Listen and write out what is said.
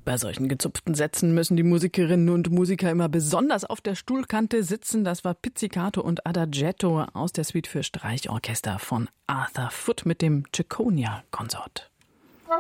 Bei solchen gezupften Sätzen müssen die Musikerinnen und Musiker immer besonders auf der Stuhlkante sitzen. Das war Pizzicato und Adagietto aus der Suite für Streichorchester von Arthur Foote mit dem Cecconia-Konsort.